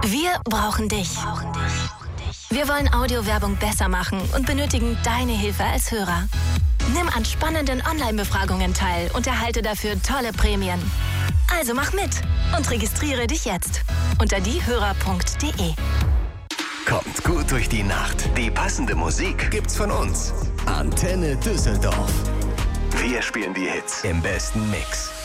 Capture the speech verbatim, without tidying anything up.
Wir brauchen dich. Wir wollen Audiowerbung besser machen und benötigen deine Hilfe als Hörer. Nimm an spannenden Online-Befragungen teil und erhalte dafür tolle Prämien. Also mach mit und registriere dich jetzt unter diehörer punkt de. Kommt gut durch die Nacht. Die passende Musik gibt's von uns. Antenne Düsseldorf. Wir spielen die Hits im besten Mix.